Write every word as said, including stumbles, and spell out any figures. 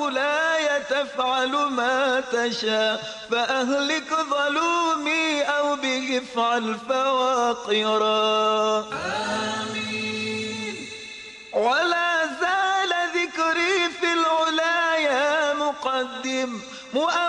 مولاي تفعل ما تشاء، فأهلك ظلومي أو به افعل فواقرا. آمين. ولا زال ذكري في العلا يا مقدم